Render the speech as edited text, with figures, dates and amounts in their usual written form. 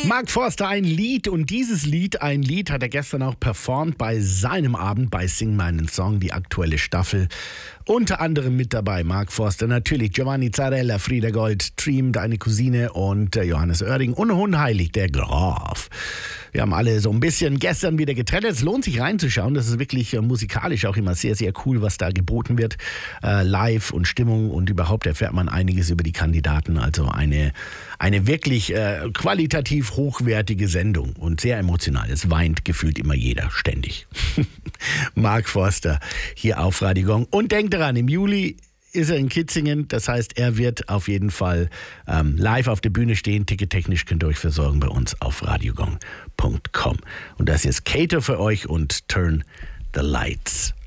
Mark Forster, ein Lied, und dieses Lied, ein Lied, hat er gestern auch performt bei seinem Abend bei Sing meinen Song, die aktuelle Staffel. Unter anderem mit dabei Mark Forster, natürlich Giovanni Zarella, Frieda Gold, Dream, deine Cousine, und Johannes Oerding und Unheilig, der Graf. Wir haben alle so ein bisschen gestern wieder getrennt. Es lohnt sich reinzuschauen. Das ist wirklich musikalisch auch immer sehr, sehr cool, was da geboten wird. Live und Stimmung, und überhaupt erfährt man einiges über die Kandidaten. Also eine wirklich qualitativ hochwertige Sendung und sehr emotional. Es weint gefühlt immer jeder, ständig. Mark Forster hier auf Radio Gong. Und denkt daran, im Juli ist er in Kitzingen. Das heißt, er wird auf jeden Fall live auf der Bühne stehen. Tickettechnisch könnt ihr euch versorgen bei uns auf radiogong.com. Und das ist Cater für euch und Turn the Lights